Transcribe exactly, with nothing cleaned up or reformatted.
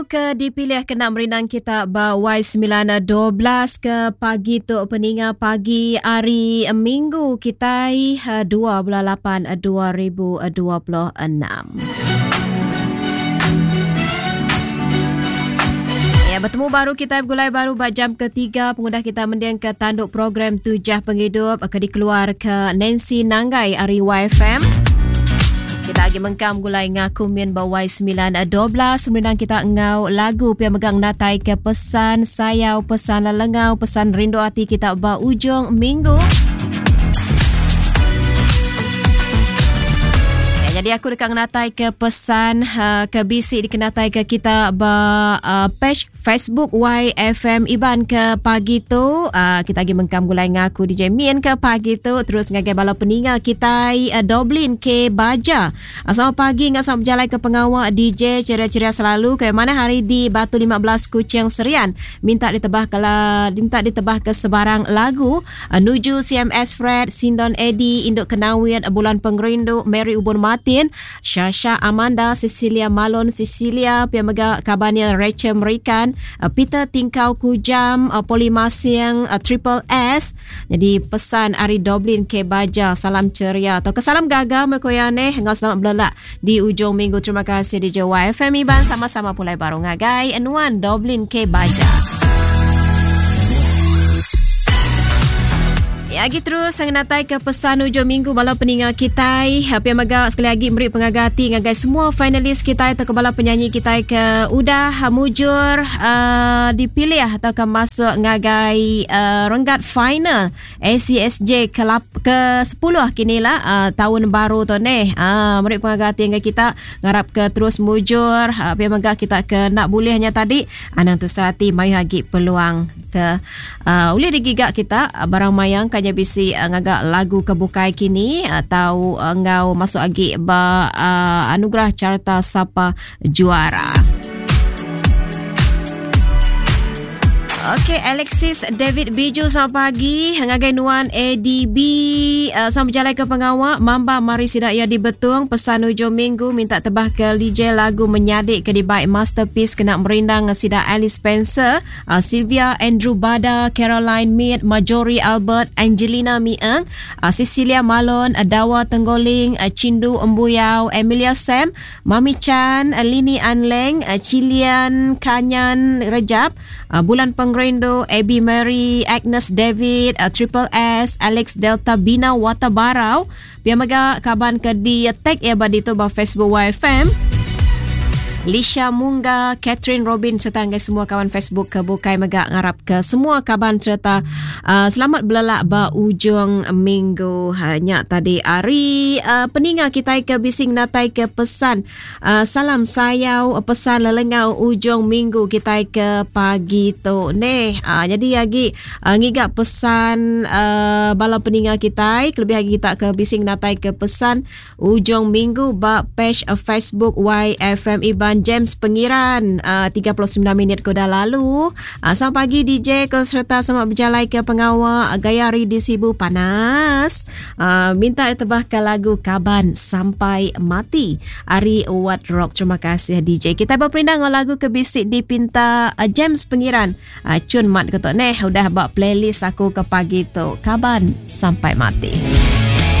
Ke dipilih kena merindang kita ba Y sembilan dua belas ke pagi tu peninga pagi hari Minggu kita dua puluh lapan dua ribu dua puluh enam. Ya, bertemu baru kita gulai baru ba jam ketiga pengundah kita mendiang ke tanduk program Tujah Penghidup ke dikeluar ke Nancy Nanggai hari Y F M. Kita lagi mengkam gulai ngaku mien bawai sembilan dua belas. Kemudian kita ngau lagu pia megang natai ke pesan sayau, pesan lelengau, pesan rindu hati kita ba ujung minggu. Ya, jadi aku dekat natai ke pesan uh, ke bisik dikenatai ke kita ba uh, page Facebook Y F M Iban ke pagi tu. Uh, kita lagi mengkam gulai ngaku D J Mien ke pagi tu. Terus ngagai bala peninga kita uh, Doblin ke Baja. Uh, selamat pagi ngasam berjalan ke pengawal D J ceria-ceria selalu. Ke mana hari di Batu lima belas Kuching Serian. Minta ditebah kala minta ditebah ke sebarang lagu. Uh, Nuju C M S Fred, Sindon Eddie, Induk Kenawian, Bulan Pengerindu, Mary Ubun Martin, Shasha Amanda, Cecilia Malon, Cecilia, Piamaga Kabania Rachel Merikan, Uh, Peter Tingkau Kujam, uh, Polimasiang, uh, Triple S. Jadi pesan Ari Doblin ke Baja, salam ceria atau kesalam gagal mekoyane hingga selamat belak di ujung minggu. Terima kasih di J Y F M Iban sama-sama pulai baru ngagai Enuan Doblin ke Baja. Ya, lagi terus saya natai ke pesan hujung minggu bala peninga kita. Happy maga sekali lagi beri pengagati ngagai semua finalis kita atau ke bala penyanyi kita ke udah mujur uh, dipilih atau ke masuk ngagai uh, renggat final A C S J ke, ke sepuluh kini lah uh, tahun baru tu ni. Uh, beri pengagati ngagai kita ngarap ke terus mujur. Happy maga kita ke nak bolehnya tadi anang tu sati mayu lagi peluang ke uh, boleh digigak kita uh, barang mayang kanya bisi uh, ngagak lagu kebukai kini atau uh, ngau masuk lagi ba uh, anugerah carta sapa juara. Okey, Alexis David Biju selamat pagi. Ngagai nuan A D B uh, selamat berjalan ke pengawal Mamba Mari Sidak Ya di Betung. Pesan hujung minggu minta tebah ke D J lagu menyadik ke di baik masterpiece kena merindang Sidak Alice Spencer, uh, Sylvia Andrew Bada, Caroline Mead, Majori Albert, Angelina Mieng, uh, Cecilia Malon, uh, Dawa Tenggoling, uh, Cindu Embuyau, Emilia Sam, Mami Chan, uh, Lini Anleng, uh, Cilian Kanyan Rejab, uh, Bulan Peng Rindu, Abby Mary, Agnes David, uh, Triple S, Alex Delta Bina Watabarau. Biar maga kaban ke di tag ya badi tu ba Facebook Y F M. Lisha Munga, Catherine Robin serta guys semua kawan Facebook ke bukai megak ngarap ke semua kaban serta uh, selamat belak ba ujung minggu. Hanya tadi hari uh, peninga kita ke bising natai ke pesan uh, salam sayau pesan lelengau ujung minggu kita ke pagi tu neh. Uh, jadi lagi uh, ngigak pesan uh, bala peninga kita lebih lagi kita ke bising natai ke pesan ujung minggu ba page uh, Facebook Y F M Iban James Pengiran uh, tiga puluh sembilan minit ke dah lalu. Uh, selamat pagi D J ke serta selamat berjalan ke pengawal Gayari di Sibu panas. Uh, minta ditebah ke lagu Kaban Sampai Mati Ari What Rock. Terima kasih D J. Kita berperindang lagu ke bisik dipinta uh, James Pengiran. Uh, Cun mat ketuk neh udah buat playlist aku ke pagi tu Kaban Sampai Mati.